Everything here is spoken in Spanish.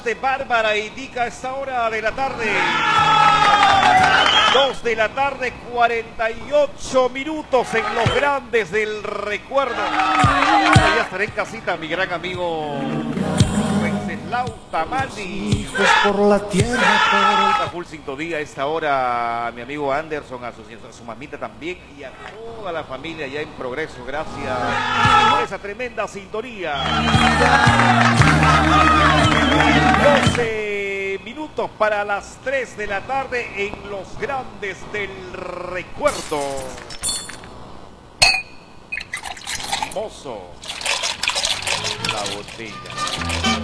de Bárbara indica esta hora de la tarde. 2 de la tarde, 48 minutos en los grandes del recuerdo. Ya estaré en casita, mi gran amigo Wenceslao Tamani. Hijos por la tierra, por full sintonía a esta hora, a mi amigo Anderson, a su mamita también y a toda la familia ya en Progreso. Gracias por esa tremenda sintonía. 12 minutos para las 3 de la tarde en los grandes del recuerdo. Mozo, la botella.